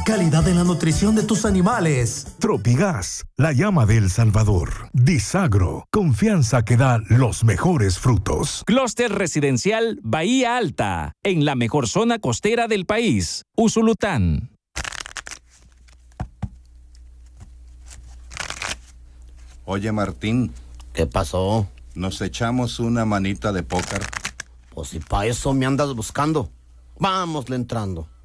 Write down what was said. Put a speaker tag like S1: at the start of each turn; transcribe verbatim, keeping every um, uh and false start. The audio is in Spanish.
S1: calidad en la nutrición de tus animales.
S2: Tropigas, la llama de El Salvador. Disagro, confianza que da los mejores frutos.
S3: Clúster residencial Bahía Alta, en la mejor zona costera del país, Usulután.
S4: Oye, Martín.
S5: ¿Qué pasó?
S4: ¿Nos echamos una manita de póker?
S5: Pues si pa' eso me andas buscando. Vámosle entrando.